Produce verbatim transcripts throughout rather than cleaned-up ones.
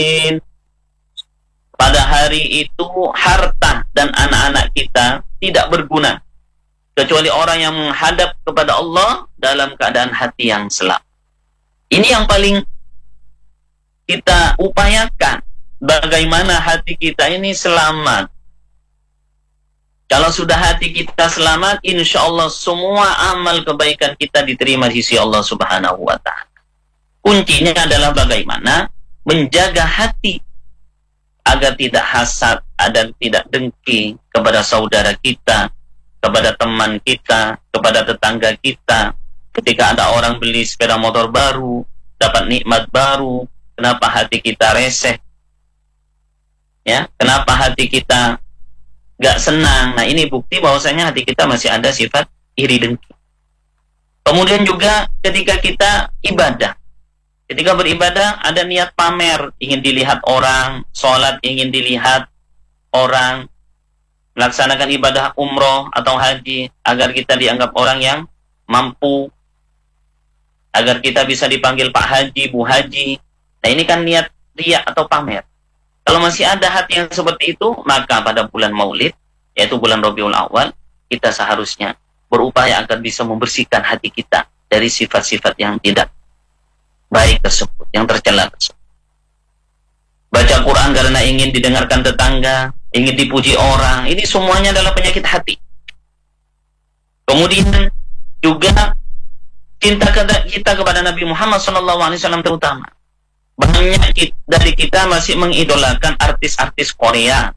Pada hari itu harta dan anak-anak kita tidak berguna kecuali orang yang menghadap kepada Allah dalam keadaan hati yang selamat. Ini yang paling kita upayakan, bagaimana hati kita ini selamat. Kalau sudah hati kita selamat, insya Allah semua amal kebaikan kita diterima di sisi Allah Subhanahu wa Ta'ala. Kuncinya adalah bagaimana menjaga hati agar tidak hasad dan tidak dengki kepada saudara kita, kepada teman kita, kepada tetangga kita. Ketika ada orang beli sepeda motor baru, dapat nikmat baru, kenapa hati kita reseh? Ya, kenapa hati kita gak senang? Nah, ini bukti bahwasanya hati kita masih ada sifat iri dengki. Kemudian juga ketika kita ibadah, ketika beribadah ada niat pamer, ingin dilihat orang, sholat ingin dilihat orang, melaksanakan ibadah umroh atau haji agar kita dianggap orang yang mampu, agar kita bisa dipanggil Pak Haji, Bu Haji. Nah, ini kan niat riya atau pamer. Kalau masih ada hati yang seperti itu, maka pada bulan Maulid, yaitu bulan Rabiul Awal, kita seharusnya berupaya agar bisa membersihkan hati kita dari sifat-sifat yang tidak baik tersebut, yang tercela tersebut. Baca Quran karena ingin didengarkan tetangga, ingin dipuji orang, ini semuanya adalah penyakit hati. Kemudian juga cinta kita kepada Nabi Muhammad shallallahu alaihi wasallam terutama. Banyak dari kita masih mengidolakan artis-artis Korea,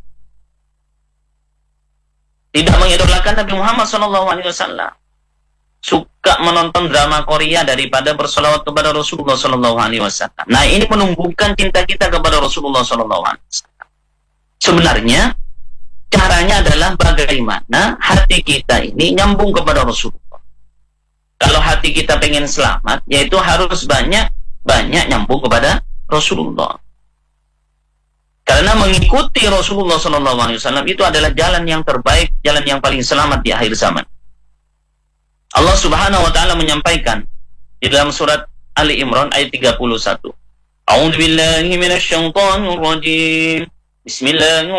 tidak mengidolakan Nabi Muhammad shallallahu alaihi wasallam. Suka menonton drama Korea daripada bersolawat kepada Rasulullah shallallahu alaihi wasallam. Nah, ini menumbuhkan cinta kita kepada Rasulullah shallallahu alaihi wasallam. Sebenarnya caranya adalah bagaimana hati kita ini nyambung kepada Rasulullah. Kalau hati kita pengen selamat, yaitu harus banyak banyak nyambung kepada Rasulullah. Karena mengikuti Rasulullah shallallahu alaihi wasallam itu adalah jalan yang terbaik, jalan yang paling selamat di akhir zaman. Allah Subhanahu wa Ta'ala menyampaikan di dalam surat Ali Imran ayat tiga puluh satu. A'udzu billahi minasyaitonir rajim. Bismillahirrahmanirrahim.